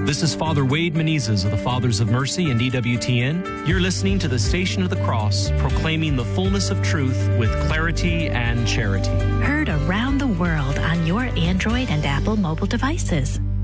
This is Father Wade Menezes of the Fathers of Mercy and EWTN. You're listening to the Station of the Cross, proclaiming the fullness of truth with clarity and charity. Heard around the world on your Android and Apple mobile devices.